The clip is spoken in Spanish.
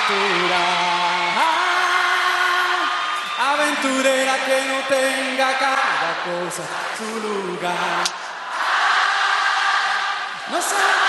aventura. Aventurera que no tenga cada cosa su lugar. No sé.